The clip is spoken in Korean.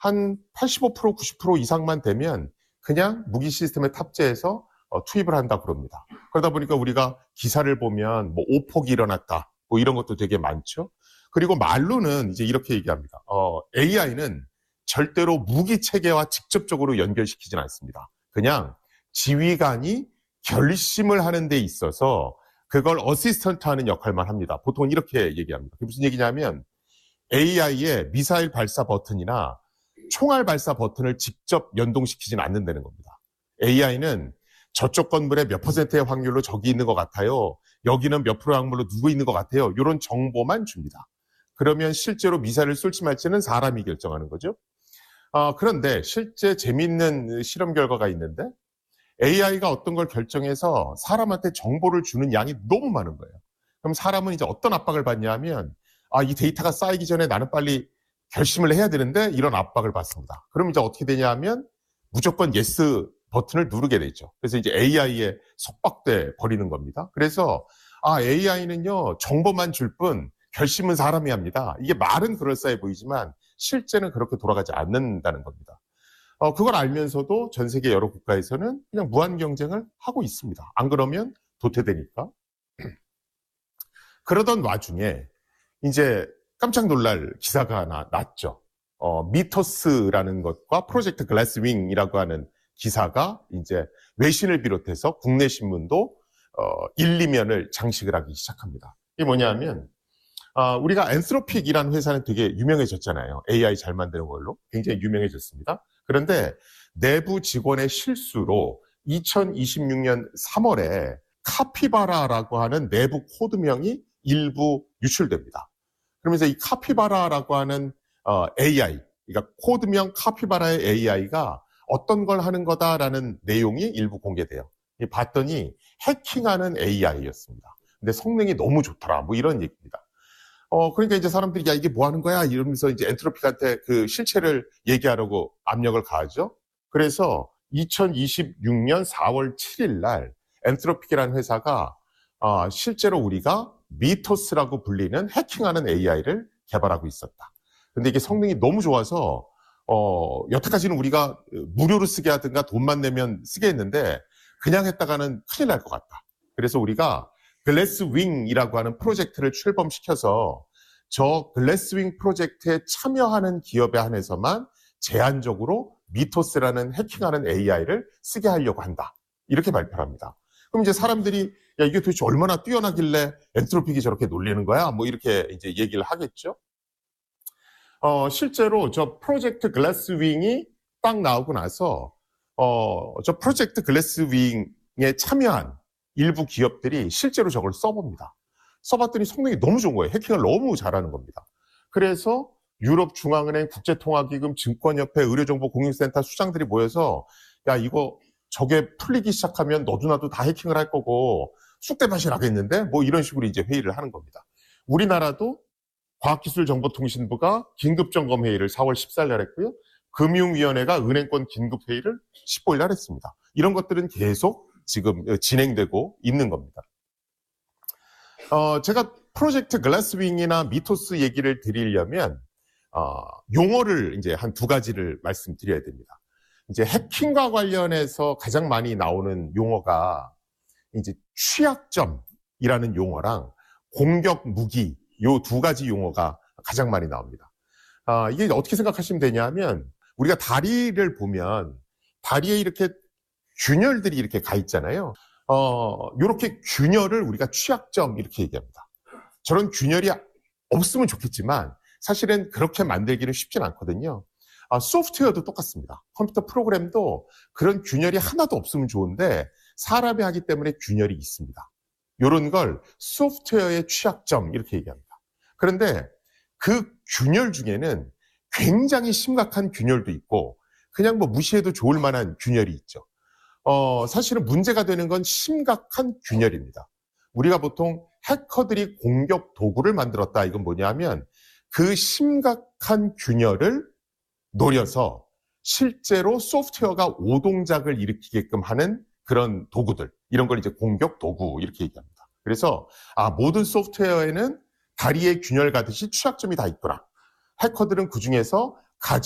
한 85%, 90% 이상만 되면 그냥 무기 시스템에 탑재해서 투입을 한다 그럽니다. 그러다 보니까 우리가 기사를 보면 뭐 오폭이 일어났다, 뭐 이런 것도 되게 많죠. 그리고 말로는 이제 이렇게 얘기합니다. AI는 절대로 무기 체계와 직접적으로 연결시키진 않습니다. 그냥 지휘관이 결심을 하는 데 있어서 그걸 어시스턴트 하는 역할만 합니다. 보통 이렇게 얘기합니다. 그게 무슨 얘기냐면 AI의 미사일 발사 버튼이나 총알 발사 버튼을 직접 연동시키진 않는다는 겁니다. AI는 저쪽 건물에 몇 퍼센트의 확률로 적이 있는 것 같아요. 여기는 몇 프로 확률로 누구 있는 것 같아요. 이런 정보만 줍니다. 그러면 실제로 미사일을 쏠지 말지는 사람이 결정하는 거죠. 그런데 실제 재미있는 실험 결과가 있는데 AI가 어떤 걸 결정해서 사람한테 정보를 주는 양이 너무 많은 거예요. 그럼 사람은 이제 어떤 압박을 받냐 하면 이 데이터가 쌓이기 전에 나는 빨리 결심을 해야 되는데 이런 압박을 받습니다. 그럼 이제 어떻게 되냐 하면 무조건 예스 버튼을 누르게 되죠. 그래서 이제 AI에 속박돼 버리는 겁니다. 그래서 AI는요 정보만 줄 뿐 결심은 사람이 합니다. 이게 말은 그럴싸해 보이지만 실제는 그렇게 돌아가지 않는다는 겁니다. 그걸 알면서도 전 세계 여러 국가에서는 그냥 무한 경쟁을 하고 있습니다. 안 그러면 도태되니까. 그러던 와중에 이제 깜짝 놀랄 기사가 하나 났죠. 미토스라는 것과 프로젝트 글래스윙이라고 하는 기사가 이제 외신을 비롯해서 국내 신문도 1, 2면을 장식을 하기 시작합니다. 이게 뭐냐면 우리가 엔트로픽이라는 회사는 되게 유명해졌잖아요. AI 잘 만드는 걸로 굉장히 유명해졌습니다. 그런데 내부 직원의 실수로 2026년 3월에 카피바라라고 하는 내부 코드명이 일부 유출됩니다. 그러면서 이 카피바라라고 하는 AI, 그러니까 코드명 카피바라의 AI가 어떤 걸 하는 거다라는 내용이 일부 공개돼요. 봤더니 해킹하는 AI였습니다. 근데 성능이 너무 좋더라, 뭐 이런 얘기입니다. 그러니까 이제 사람들이 이게 뭐 하는 거야? 이러면서 이제 엔트로픽한테 그 실체를 얘기하려고 압력을 가하죠. 그래서 2026년 4월 7일 날 엔트로픽이라는 회사가 실제로 우리가 미토스라고 불리는 해킹하는 AI를 개발하고 있었다. 근데 이게 성능이 너무 좋아서 여태까지는 우리가 무료로 쓰게 하든가 돈만 내면 쓰게 했는데 그냥 했다가는 큰일 날 것 같다. 그래서 우리가 글래스윙이라고 하는 프로젝트를 출범시켜서 저 글래스윙 프로젝트에 참여하는 기업에 한해서만 제한적으로 미토스라는 해킹하는 AI를 쓰게 하려고 한다. 이렇게 발표를 합니다. 그럼 이제 사람들이 이게 도대체 얼마나 뛰어나길래 엔트로픽이 저렇게 놀리는 거야? 뭐 이렇게 이제 얘기를 하겠죠. 실제로 저 프로젝트 글래스윙이 딱 나오고 나서 저 프로젝트 글래스윙에 참여한 일부 기업들이 실제로 저걸 써봅니다. 써봤더니 성능이 너무 좋은 거예요. 해킹을 너무 잘하는 겁니다. 그래서 유럽중앙은행, 국제통화기금, 증권협회, 의료정보공유센터 수장들이 모여서 이거 저게 풀리기 시작하면 너도 나도 다 해킹을 할 거고 쑥대밭이 나겠는데? 뭐 이런 식으로 이제 회의를 하는 겁니다. 우리나라도 과학기술정보통신부가 긴급점검회의를 4월 14일 날 했고요. 금융위원회가 은행권 긴급회의를 15일 날 했습니다. 이런 것들은 계속 지금 진행되고 있는 겁니다. 제가 프로젝트 글래스윙이나 미토스 얘기를 드리려면 용어를 이제 한 두 가지를 말씀드려야 됩니다. 이제 해킹과 관련해서 가장 많이 나오는 용어가 이제 취약점이라는 용어랑 공격 무기 요 두 가지 용어가 가장 많이 나옵니다. 이게 어떻게 생각하시면 되냐면 우리가 다리를 보면 다리에 이렇게 균열들이 이렇게 가 있잖아요. 요렇게 균열을 우리가 취약점 이렇게 얘기합니다. 저런 균열이 없으면 좋겠지만 사실은 그렇게 만들기는 쉽진 않거든요. 소프트웨어도 똑같습니다. 컴퓨터 프로그램도 그런 균열이 하나도 없으면 좋은데 사람이 하기 때문에 균열이 있습니다. 이런 걸 소프트웨어의 취약점 이렇게 얘기합니다. 그런데 그 균열 중에는 굉장히 심각한 균열도 있고 그냥 뭐 무시해도 좋을 만한 균열이 있죠. 사실은 문제가 되는 건 심각한 균열입니다. 우리가 보통 해커들이 공격 도구를 만들었다. 이건 뭐냐면 그 심각한 균열을 노려서 실제로 소프트웨어가 오동작을 일으키게끔 하는 그런 도구들, 이런 걸 이제 공격 도구 이렇게 얘기합니다. 그래서 모든 소프트웨어에는 다리에 균열 가듯이 취약점이 다 있더라. 해커들은 그중에서 가장